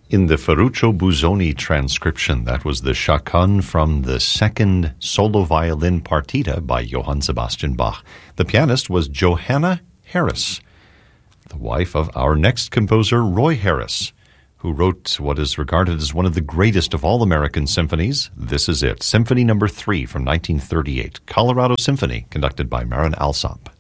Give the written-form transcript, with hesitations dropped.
In the Ferruccio Busoni transcription, that was the chaconne from the second solo violin partita by Johann Sebastian Bach. The pianist was Johanna Harris, the wife of our next composer, Roy Harris, who wrote what is regarded as one of the greatest of all American symphonies. This is it, Symphony No. 3 from 1938, Colorado Symphony, conducted by Marin Alsop.